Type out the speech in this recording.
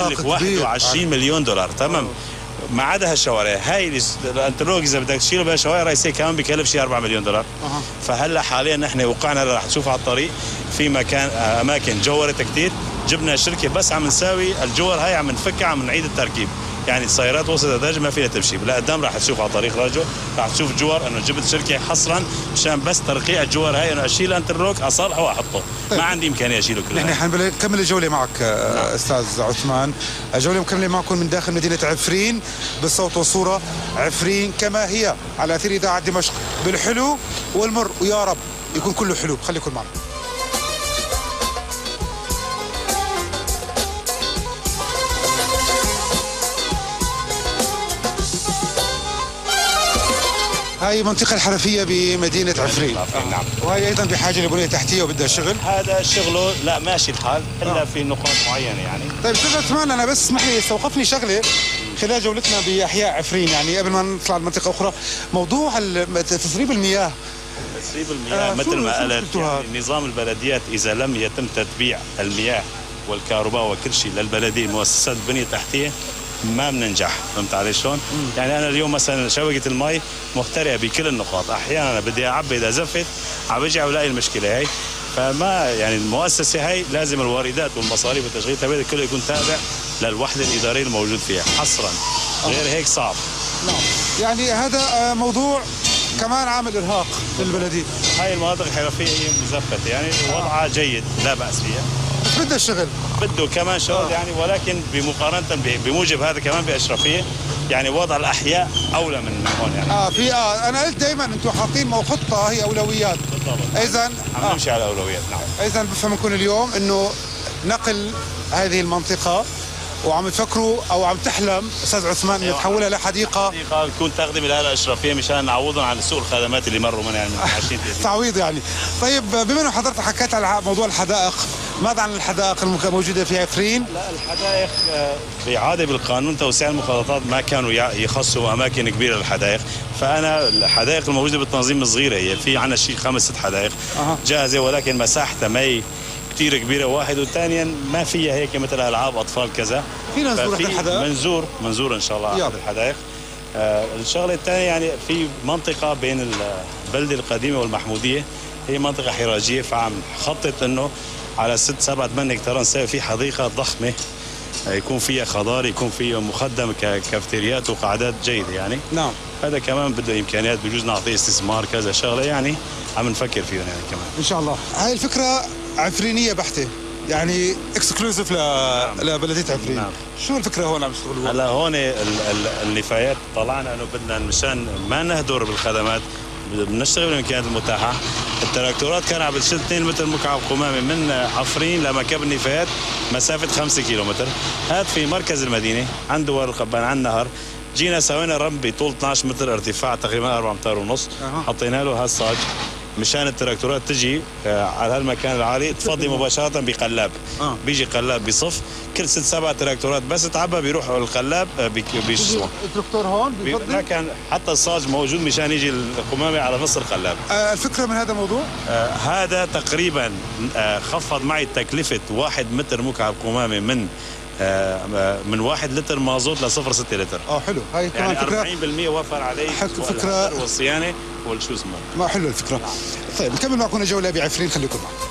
بكلف 21 مليون دولار. تمام. ما عدا هالشوارع هاي الانترلوك اذا بدك تشيله بها شوارع رئيسيه كمان بكلف شيء 4 مليون دولار. فهلا حاليا نحن وقعنا رح تشوف على الطريق في مكان اماكن جورت كثير، جبنا شركه بس عم نساوي الجور هاي، عم نفكها، عم نعيد التركيب. يعني السيارات وصلت درجه ما فيها تمشي، لقدام راح تشوف على طريق رجو راح تشوف جوار انه جبت شركه حصرا مشان بس ترقيع الجوار هاي، انه اشيل الانترلوك اصلحه واحطه. ما عندي امكانيه اشيله كله. نحن حنكمل الجوله معك استاذ عثمان. الجوله مكمله معكم من داخل مدينه عفرين بالصوت والصوره. عفرين كما هي على اثير اذاعه دمشق، بالحلو والمر، ويا رب يكون كله حلو. خليكم معنا. هاي منطقة الحرفية بمدينة عفرين. نعم. وهي أيضا بحاجة لبنية تحتية وبدها شغل. هذا شغله لا ماشي الحال إلا في نقاط معينة يعني. طيب أستاذ عثمان، أنا بس اسمح لي استوقفني شغلة خلال جولتنا بأحياء عفرين، يعني قبل ما نطلع لمنطقة أخرى، موضوع تسريب المياه. تسريب المياه مثل ما قلت يعني نظام البلديات إذا لم يتم تتبيع المياه والكهرباء وكل شيء للبلدية مؤسسات البنية التحتية ما بننجح. فهمت علي شلون؟ يعني انا اليوم مثلا شبكه المي مخترقه بكل النقاط، احيانا بدي اعبي اذا زفت عم برجع بلاقي المشكله هي. فما يعني المؤسسه هي لازم الواردات والمصاريف والتشغيل تبعها كله يكون تابع للوحده الاداريه الموجود فيها حصرا، غير هيك صعب. نعم. يعني هذا موضوع كمان عامل ارهاق للبلديه. هاي المناطق الحرفيه هي مزفته، يعني وضعها جيد لا باس فيها، بس بدها الشغل، بده كمان شغل يعني، ولكن بمقارنه بموجب هذا كمان باشرفيه، يعني وضع الاحياء اولى من هون يعني. في انا قلت دائما انتم حاطين خطه هي اولويات. بالضبط. اذا عم نمشي على اولويات. نعم. اذا بفهم منكم اليوم انه نقل هذه المنطقه وعم تفكروا او عم تحلم استاذ عثمان انه تحولها لحديقه تكون تخدم الهيئه الاشرفيه مشان نعوضهم عن سوء الخدمات اللي مروا منها يعني من 20 تعويض يعني. طيب بما انه حضرتك حكيت على موضوع الحدائق، ماذا عن الحدائق الموجوده في عفرين؟ لا الحدائق بعاده بالقانون توسيع المخططات ما كانوا يخصوا اماكن كبيره للحدائق، فانا الحدائق الموجوده بالتنظيم صغيره، هي في عندنا شيء 5 6 حدائق جاهزه، ولكن مساحتها ما كثير كبيره واحد، وثانيا ما فيها هيك مثل العاب اطفال كذا. فينا نزور الحدائق؟ منزور ان شاء الله احد الحدائق. الشغله الثانيه يعني في منطقه بين البلده القديمه والمحموديه، هي منطقه حراجيه، فعم خطط انه على 6 7 8 هكتار نسوي في حديقه ضخمه يكون فيها خضار، يكون فيها مخدم كافتريات وقعدات جيده يعني. نعم. هذا كمان بده امكانيات، بجوز نعطيه استثمار كذا شغله يعني، عم نفكر فيهم يعني كمان ان شاء الله. هاي الفكره عفرينيه بحته، يعني اكسكلوزيف لبلديه عفرين. نعم. شو الفكره هون عم تشتغلوا؟ هلا هون النفايات طلعنا انه بدنا مشان ما نهدر بالخدمات بنشتغل بالامكانيات المتاحه. التراكتورات كان عم بتشيل 2 متر مكعب قمامي من عفرين لمكب النفايات مسافه 5 كيلومتر. هذا في مركز المدينه عند ور القبان عند النهر. جينا سوينا رمب بطول 12 متر ارتفاع تقريبا 4 امتار ونص. حطينا له هالصاج مشان التراكتورات تجي على هالمكان العالي تفضي مباشره بقلاب. بيجي قلاب بصف كل 6 7 تراكتورات بس تعبى بيروحوا القلاب بيشوا. التراكتور هون بيفضي؟ لا كان حتى الصاج موجود مشان يجي القمامه على نص القلاب. الفكره من هذا الموضوع؟ هذا تقريبا خفض معي تكلفه 1 متر مكعب قمامه من 1 لتر مازوت ل 0.6 لتر. حلو. هاي كمان يعني فكره 40% وفر علي فكره والصيانه والشو اسمه. ما حلو الفكره. طيب نكمل معكم جوله بعفرين، خليكم معنا.